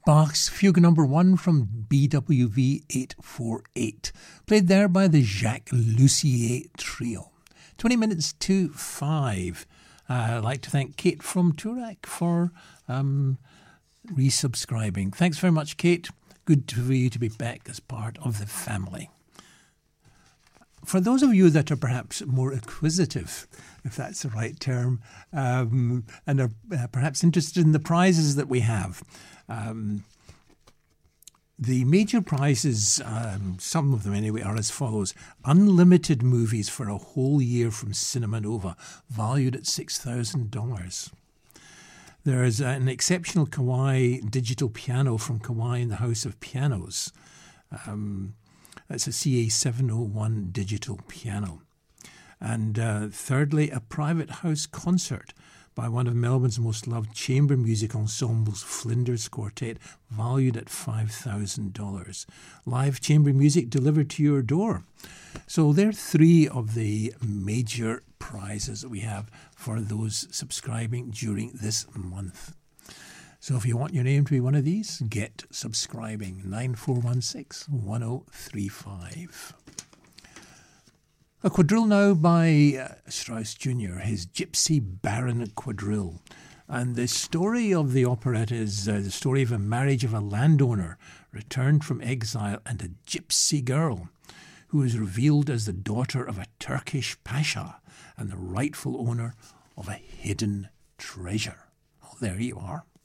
Bach's Fugue number 1 from BWV 848, played there by the Jacques Lussier Trio. 20 minutes to 5. I'd like to thank Kate from Toorak for resubscribing. Thanks very much, Kate. Good for you to be back as part of the family. For those of you that are perhaps more acquisitive, if that's the right term, and are perhaps interested in the prizes that we have, the major prizes, some of them anyway, are as follows. Unlimited movies for a whole year from Cinema Nova, valued at $6,000. There's an exceptional Kawai digital piano from Kawai in the House of Pianos. That's a CA701 digital piano. And thirdly, a private house concert by one of Melbourne's most loved chamber music ensembles, Flinders Quartet, valued at $5,000. Live chamber music delivered to your door. So there are three of the major prizes that we have for those subscribing during this month. So if you want your name to be one of these, get subscribing. 9416-1035. A quadrille now by Strauss Jr., his Gypsy Baron quadrille. And the story of the operetta is the story of a marriage of a landowner returned from exile and a gypsy girl who is revealed as the daughter of a Turkish pasha and the rightful owner of a hidden treasure. Well, there you are.